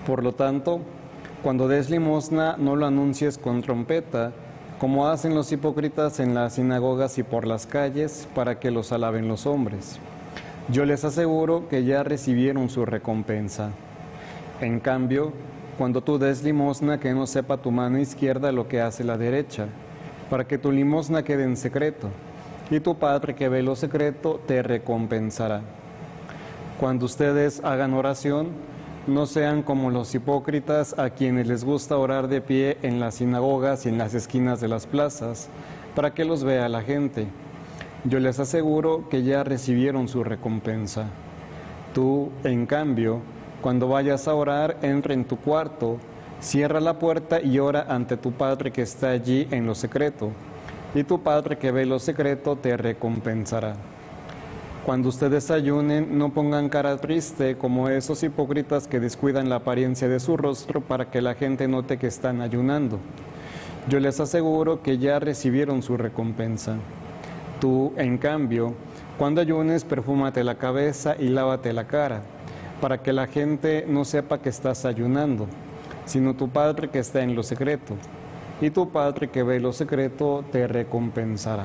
Por lo tanto, cuando des limosna, no lo anuncies con trompeta, como hacen los hipócritas en las sinagogas y por las calles, para que los alaben los hombres. Yo les aseguro que ya recibieron su recompensa. En cambio, cuando tú des limosna, que no sepa tu mano izquierda lo que hace la derecha, para que tu limosna quede en secreto, y tu Padre que ve lo secreto te recompensará. Cuando ustedes hagan oración, no sean como los hipócritas a quienes les gusta orar de pie en las sinagogas y en las esquinas de las plazas, para que los vea la gente. Yo les aseguro que ya recibieron su recompensa. Tú, en cambio, cuando vayas a orar, entra en tu cuarto, cierra la puerta y ora ante tu Padre que está allí en lo secreto, y tu Padre que ve lo secreto te recompensará. Cuando ustedes ayunen, no pongan cara triste como esos hipócritas que descuidan la apariencia de su rostro para que la gente note que están ayunando. Yo les aseguro que ya recibieron su recompensa. Tú, en cambio, cuando ayunes, perfúmate la cabeza y lávate la cara, para que la gente no sepa que estás ayunando, sino tu Padre que está en lo secreto, y tu Padre que ve lo secreto te recompensará.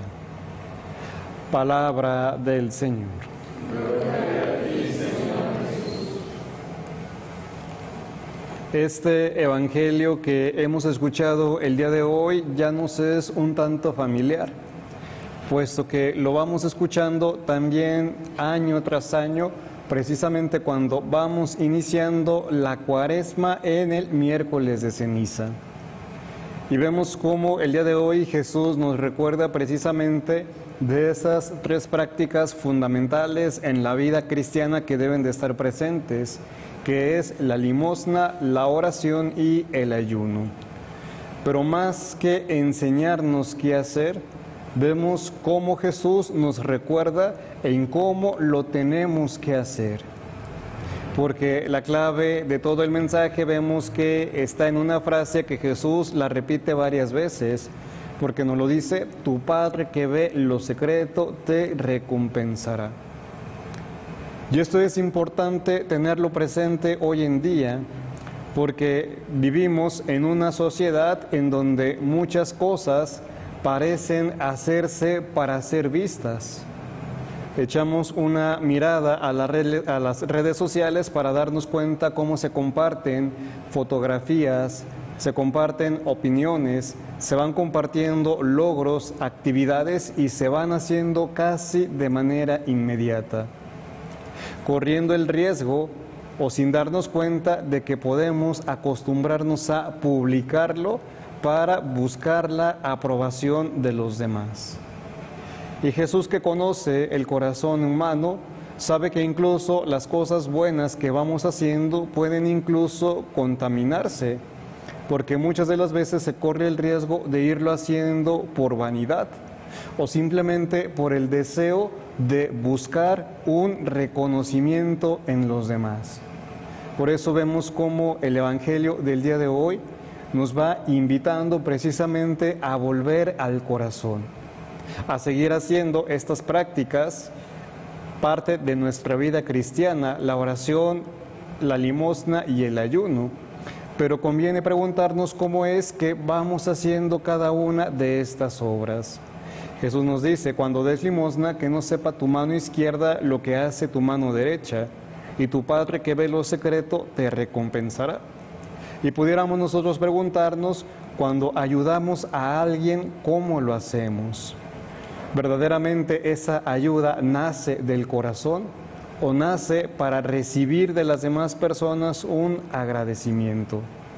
Palabra del Señor. Gloria a ti, Señor Jesús. Este evangelio que hemos escuchado el día de hoy ya nos es un tanto familiar, puesto que lo vamos escuchando también año tras año, precisamente cuando vamos iniciando la Cuaresma en el miércoles de ceniza. Y vemos cómo el día de hoy Jesús nos recuerda precisamente de esas tres prácticas fundamentales en la vida cristiana que deben de estar presentes, que es la limosna, la oración y el ayuno. Pero más que enseñarnos qué hacer, vemos cómo Jesús nos recuerda en cómo lo tenemos que hacer. Porque la clave de todo el mensaje vemos que está en una frase que Jesús la repite varias veces, porque nos lo dice: tu Padre que ve lo secreto te recompensará. Y esto es importante tenerlo presente hoy en día, porque vivimos en una sociedad en donde muchas cosas parecen hacerse para ser vistas. Echamos una mirada a las redes sociales para darnos cuenta cómo se comparten fotografías, se comparten opiniones, se van compartiendo logros, actividades y se van haciendo casi de manera inmediata, corriendo el riesgo o sin darnos cuenta de que podemos acostumbrarnos a publicarlo para buscar la aprobación de los demás. Y Jesús, que conoce el corazón humano, sabe que incluso las cosas buenas que vamos haciendo pueden incluso contaminarse, porque muchas de las veces se corre el riesgo de irlo haciendo por vanidad o simplemente por el deseo de buscar un reconocimiento en los demás. Por eso vemos cómo el Evangelio del día de hoy nos va invitando precisamente a volver al corazón, a seguir haciendo estas prácticas, parte de nuestra vida cristiana, la oración, la limosna y el ayuno. Pero conviene preguntarnos cómo es que vamos haciendo cada una de estas obras. Jesús nos dice: cuando des limosna, que no sepa tu mano izquierda lo que hace tu mano derecha, y tu Padre que ve lo secreto te recompensará. Y pudiéramos nosotros preguntarnos, cuando ayudamos a alguien, ¿cómo lo hacemos? ¿Verdaderamente esa ayuda nace del corazón o nace para recibir de las demás personas un agradecimiento?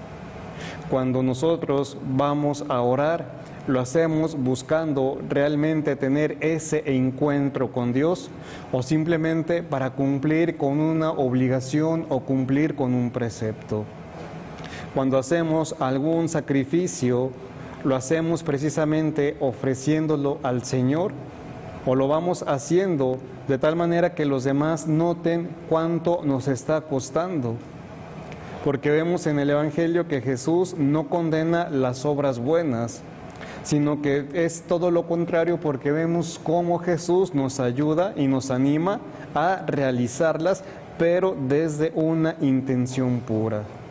Cuando nosotros vamos a orar, ¿lo hacemos buscando realmente tener ese encuentro con Dios o simplemente para cumplir con una obligación o cumplir con un precepto? Cuando hacemos algún sacrificio, ¿lo hacemos precisamente ofreciéndolo al Señor o lo vamos haciendo de tal manera que los demás noten cuánto nos está costando? Porque vemos en el Evangelio que Jesús no condena las obras buenas, sino que es todo lo contrario, porque vemos cómo Jesús nos ayuda y nos anima a realizarlas, pero desde una intención pura.